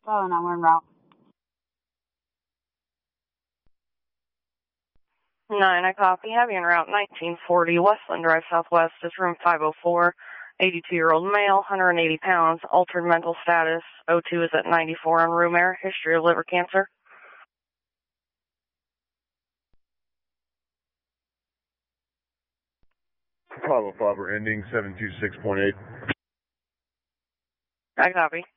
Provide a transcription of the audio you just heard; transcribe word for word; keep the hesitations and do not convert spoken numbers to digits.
Oh, no, we're en route. Nine, I copy. Heavy en route nineteen forty, Westland Drive Southwest is room five oh four. eighty-two-year-old male, one hundred eighty pounds, altered mental status. O two is at ninety-four on room air. History of liver cancer. five oh five, we're ending seven two six point eight. I copy.